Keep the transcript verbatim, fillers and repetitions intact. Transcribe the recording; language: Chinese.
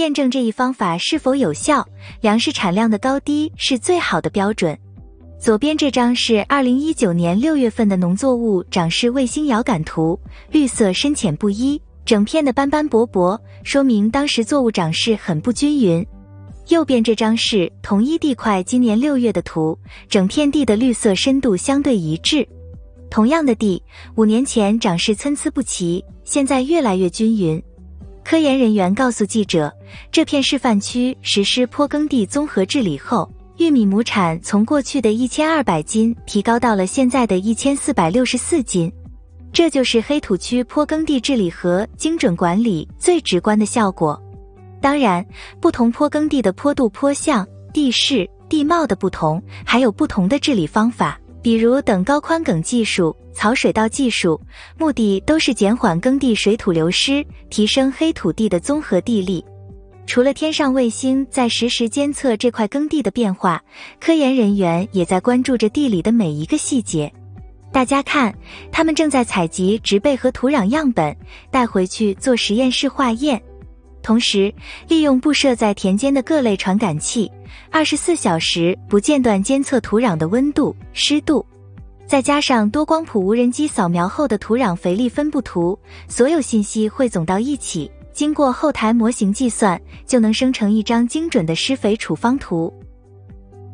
验证这一方法是否有效，粮食产量的高低是最好的标准。左边这张是二零一九年六月份的农作物长势卫星遥感图，绿色深浅不一，整片的斑斑驳驳，说明当时作物长势很不均匀。右边这张是同一地块今年六月的图，整片地的绿色深度相对一致。同样的地，五年前长势参差不齐，现在越来越均匀。科研人员告诉记者，这片示范区实施坡耕地综合治理后，玉米亩产从过去的一千二百斤提高到了现在的一千四百六十四斤。这就是黑土区坡耕地治理和精准管理最直观的效果。当然，不同坡耕地的坡度、坡向、地势、地貌的不同，还有不同的治理方法，比如等高宽梗技术、草水稻技术，目的都是减缓耕地水土流失，提升黑土地的综合地力。除了天上卫星在实时监测这块耕地的变化，科研人员也在关注着地里的每一个细节。大家看，他们正在采集植被和土壤样本，带回去做实验室化验。同时，利用布设在田间的各类传感器，二十四小时不间断监测土壤的温度、湿度。再加上多光谱无人机扫描后的土壤肥力分布图，所有信息汇总到一起，经过后台模型计算，就能生成一张精准的施肥处方图。